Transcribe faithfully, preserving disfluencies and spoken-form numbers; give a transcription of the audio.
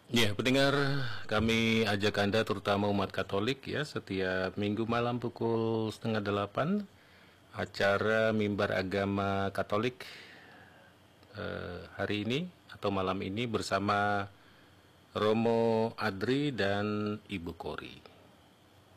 Ya, pendengar, kami ajak Anda terutama umat Katolik ya, setiap minggu malam pukul setengah delapan, acara Mimbar Agama Katolik eh, hari ini atau malam ini bersama Romo Adri dan Ibu Kori.